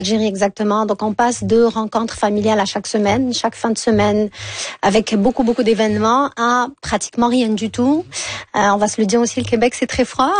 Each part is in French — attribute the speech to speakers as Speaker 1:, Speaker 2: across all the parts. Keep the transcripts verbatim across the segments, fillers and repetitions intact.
Speaker 1: Algérie, exactement. Donc, on passe de rencontres familiales à chaque semaine, chaque fin de semaine, avec beaucoup, beaucoup d'événements, à pratiquement rien du tout. Euh, on va se le dire aussi, le Québec, c'est très froid.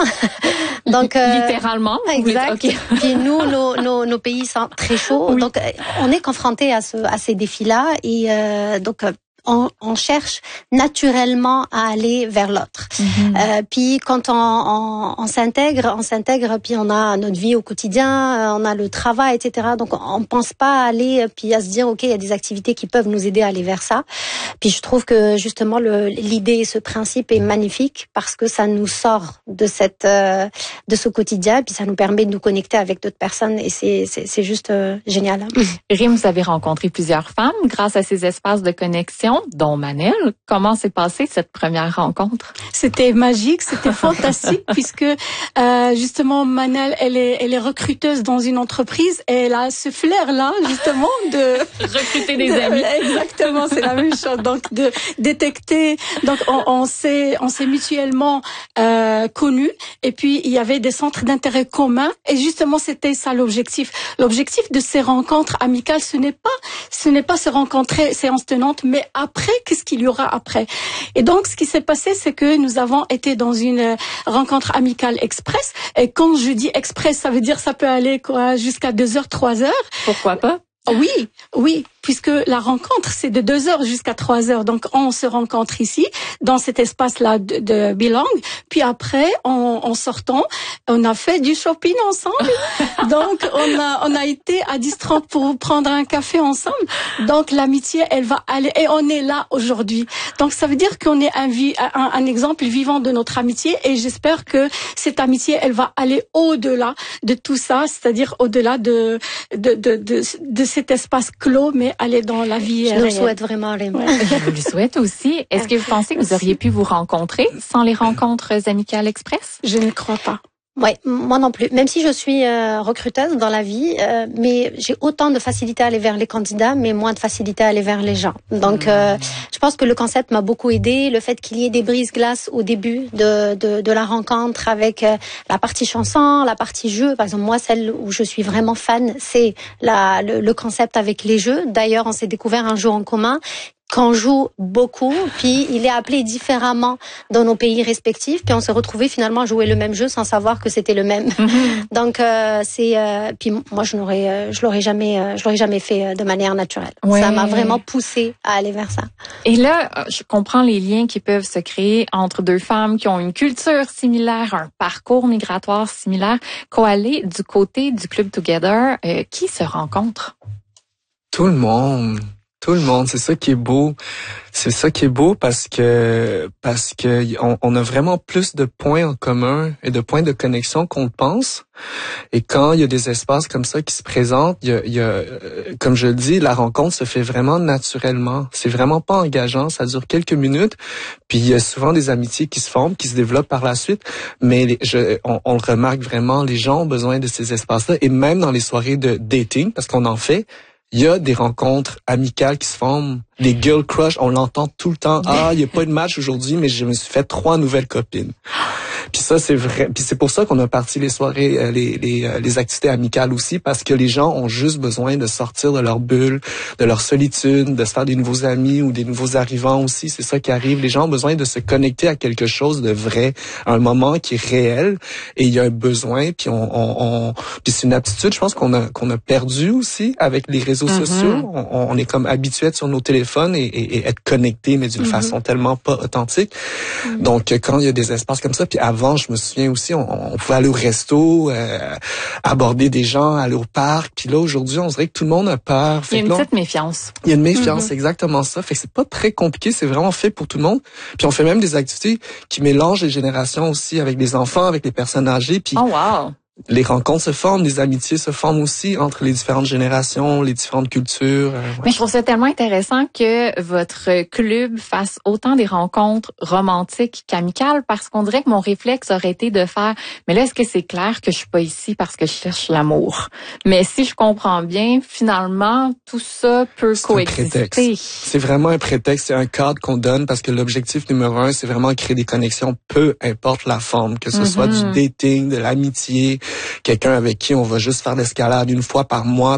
Speaker 1: Donc,
Speaker 2: euh, littéralement.
Speaker 1: Exact. Okay. Puis nous, nos, nos, nos pays sont très chauds. Oui. Donc, on est confrontés à, ce, à ces défis-là. Et euh, donc, On, on cherche naturellement à aller vers l'autre. Mm-hmm. Euh, puis quand on, on, on s'intègre, on s'intègre, puis on a notre vie au quotidien, on a le travail, et cetera. Donc on ne pense pas à aller, puis à se dire ok, il y a des activités qui peuvent nous aider à aller vers ça. Puis je trouve que justement le, l'idée, ce principe est magnifique parce que ça nous sort de cette, euh, de ce quotidien, puis ça nous permet de nous connecter avec d'autres personnes et c'est, c'est, c'est juste euh, génial.
Speaker 2: Rim, vous avez rencontré plusieurs femmes grâce à ces espaces de connexion, dont Manel. Comment s'est passée cette première rencontre?
Speaker 3: C'était magique, c'était fantastique puisque euh, justement Manel, elle est, elle est recruteuse dans une entreprise et elle a ce flair-là justement de
Speaker 2: recruter des
Speaker 3: de,
Speaker 2: amis.
Speaker 3: Exactement, c'est la même chose. Donc de détecter, donc on, on s'est, on s'est mutuellement euh, connus et puis il y avait des centres d'intérêt communs et justement c'était ça l'objectif. L'objectif de ces rencontres amicales, ce n'est pas, ce n'est pas se rencontrer séance tenante, mais après, qu'est-ce qu'il y aura après? Et donc, ce qui s'est passé, c'est que nous avons été dans une rencontre amicale express. Et quand je dis express, ça veut dire ça peut aller quoi jusqu'à deux heures, trois heures.
Speaker 2: Pourquoi pas?
Speaker 3: Oui, oui, puisque la rencontre, c'est de deux heures jusqu'à trois heures. Donc, on se rencontre ici, dans cet espace-là de, de bilingue. Puis après, en, en sortant, on a fait du shopping ensemble. Donc, on a, on a été à dix trente pour prendre un café ensemble. Donc, l'amitié, elle va aller, et on est là aujourd'hui. Donc, ça veut dire qu'on est un, un, un exemple vivant de notre amitié et j'espère que cette amitié, elle va aller au-delà de tout ça, c'est-à-dire au-delà de, de, de, de, de cet espace clos, mais aller dans la vie
Speaker 1: Je
Speaker 3: réelle.
Speaker 1: le souhaite vraiment, les
Speaker 2: ouais. Je vous le souhaite aussi. Est-ce que vous pensez que vous auriez pu vous rencontrer sans les rencontres amicales express?
Speaker 3: Je ne crois pas.
Speaker 1: Ouais, moi non plus. Même si je suis euh, recruteuse dans la vie, euh, mais j'ai autant de facilité à aller vers les candidats, mais moins de facilité à aller vers les gens. Donc, euh, je pense que le concept m'a beaucoup aidé. Le fait qu'il y ait des brises-glaces au début de de, de la rencontre avec euh, la partie chanson, la partie jeu. Par exemple, moi, celle où je suis vraiment fan, c'est la le, le concept avec les jeux. D'ailleurs, on s'est découvert un jeu en commun qu'on joue beaucoup, puis il est appelé différemment dans nos pays respectifs, puis on s'est retrouvés finalement à jouer le même jeu sans savoir que c'était le même. Mm-hmm. Donc euh, c'est euh, puis moi je n'aurais euh, je l'aurais jamais euh, je l'aurais jamais fait de manière naturelle. Ouais. Ça m'a vraiment poussée à aller vers ça.
Speaker 2: Et là, je comprends les liens qui peuvent se créer entre deux femmes qui ont une culture similaire, un parcours migratoire similaire. Koalé, du côté du Club Together, euh, qui se rencontre?
Speaker 4: Tout le monde. Tout le monde, c'est ça qui est beau. C'est ça qui est beau parce que parce que on, on a vraiment plus de points en commun et de points de connexion qu'on le pense. Et quand il y a des espaces comme ça qui se présentent, il y a, il y a comme je le dis, la rencontre se fait vraiment naturellement. C'est vraiment pas engageant, ça dure quelques minutes. Puis il y a souvent des amitiés qui se forment, qui se développent par la suite. Mais les, je, on, on le remarque vraiment, les gens ont besoin de ces espaces-là. Et même dans les soirées de dating, parce qu'on en fait. Il y a des rencontres amicales qui se forment, des girl crush, on l'entend tout le temps. Ah, il n'y a pas de match aujourd'hui, mais je me suis fait trois nouvelles copines. Puis ça, c'est vrai. Puis c'est pour ça qu'on a parti les soirées, les, les, les activités amicales aussi, parce que les gens ont juste besoin de sortir de leur bulle, de leur solitude, de se faire des nouveaux amis ou des nouveaux arrivants aussi. C'est ça qui arrive. Les gens ont besoin de se connecter à quelque chose de vrai, à un moment qui est réel. Et il y a un besoin. Puis on, on, on puis c'est une aptitude, je pense qu'on a qu'on a perdu aussi avec les réseaux mm-hmm. sociaux. On, on est comme habitué à être sur nos téléphones et, et, et être connecté, mais d'une mm-hmm. façon tellement pas authentique. Mm-hmm. Donc quand il y a des espaces comme ça, puis avant, je me souviens aussi, on, on pouvait aller au resto, euh, aborder des gens, aller au parc. Puis là, aujourd'hui, on dirait que tout le monde a peur.
Speaker 2: Il y a une
Speaker 4: là,
Speaker 2: petite méfiance.
Speaker 4: Il y a une méfiance,
Speaker 2: mm-hmm.
Speaker 4: exactement ça. Fait que c'est pas très compliqué, c'est vraiment fait pour tout le monde. Puis on fait même des activités qui mélangent les générations aussi, avec les enfants, avec les personnes âgées. Puis
Speaker 2: oh wow!
Speaker 4: Les rencontres se forment, les amitiés se forment aussi entre les différentes générations, les différentes cultures. Euh, ouais.
Speaker 2: Mais je trouve ça tellement intéressant que votre club fasse autant des rencontres romantiques qu'amicales, parce qu'on dirait que mon réflexe aurait été de faire, mais là, est-ce que c'est clair que je suis pas ici parce que je cherche l'amour? Mais si je comprends bien, finalement, tout ça peut
Speaker 4: c'est
Speaker 2: coexister.
Speaker 4: C'est vraiment un prétexte, c'est un cadre qu'on donne parce que l'objectif numéro un, c'est vraiment créer des connexions, peu importe la forme, que ce mm-hmm. soit du dating, de l'amitié, quelqu'un avec qui on va juste faire l'escalade une fois par mois